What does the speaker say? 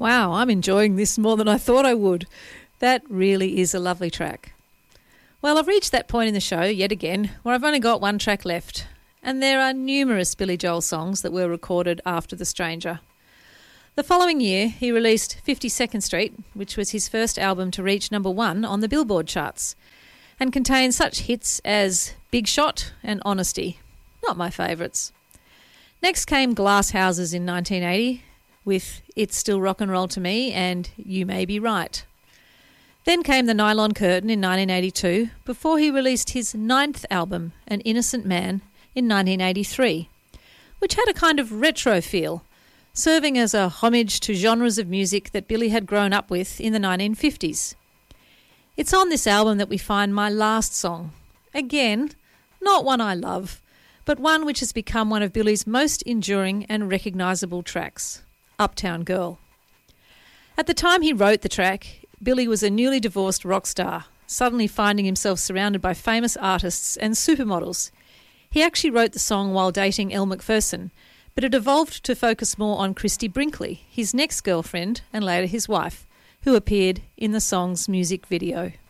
Wow, I'm enjoying this more than I thought I would. That really is a lovely track. Well, I've reached that point in the show, yet again, where I've only got one track left, and there are numerous Billy Joel songs that were recorded after The Stranger. The following year, he released 52nd Street, which was his first album to reach number 1 on the Billboard charts, and contains such hits as Big Shot and Honesty. Not my favourites. Next came Glass Houses in 1980, with It's Still Rock and Roll to Me and You May Be Right. Then came The Nylon Curtain in 1982, before he released his 9th album, An Innocent Man, in 1983, which had a kind of retro feel, serving as a homage to genres of music that Billy had grown up with in the 1950s. It's on this album that we find my last song. Again, not one I love, but one which has become one of Billy's most enduring and recognisable tracks, Uptown Girl. At the time he wrote the track, Billy was a newly divorced rock star, suddenly finding himself surrounded by famous artists and supermodels. He actually wrote the song while dating Elle Macpherson, but it evolved to focus more on Christy Brinkley, his next girlfriend and later his wife, who appeared in the song's music video.